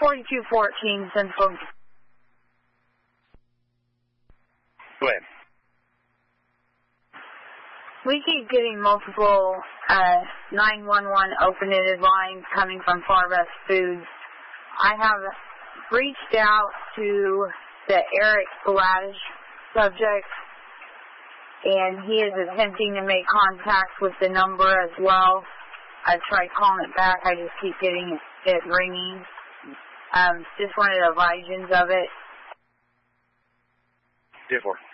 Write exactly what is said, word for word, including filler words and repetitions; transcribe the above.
forty-two fourteen Central. Go ahead. We keep getting multiple uh, nine one one open-ended lines coming from Far Best Foods. I have reached out to the Eric Gladys subject, and he is attempting to make contact with the number as well. I've tried calling it back. I just keep getting it ringing. Um, just wanted a visions of it. ten four.